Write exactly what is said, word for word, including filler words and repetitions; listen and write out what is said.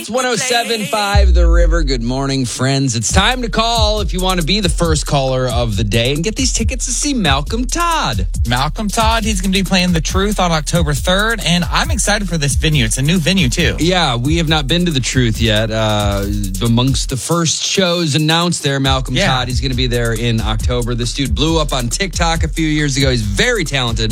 It's one oh seven point five The River. Good morning, friends. It's time to call if you want to be the first caller of the day and get these tickets to see Malcolm Todd. Malcolm Todd, he's going to be playing The Truth on October third, and I'm excited for this venue. It's a new venue, too. Yeah, we have not been to The Truth yet. Uh, amongst the first shows announced there, Malcolm Yeah. Todd, he's going to be there in October. This dude blew up on TikTok a few years ago. He's very talented.